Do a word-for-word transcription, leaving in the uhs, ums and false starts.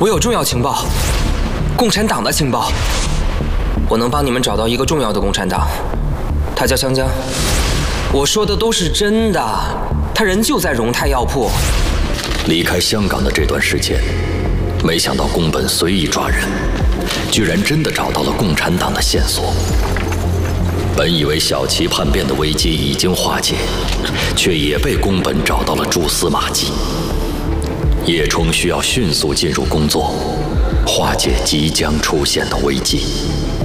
我有重要情报，共产党的情报，我能帮你们找到一个重要的共产党，他叫香江。我说的都是真的，他人就在荣泰药铺。 离开香港的这段时间，没想到宫本随意抓人，居然真的找到了共产党的线索。本以为小旗叛变的危机已经化解，却也被宫本找到了蛛丝马迹。叶冲需要迅速进入工作，化解即将出现的危机。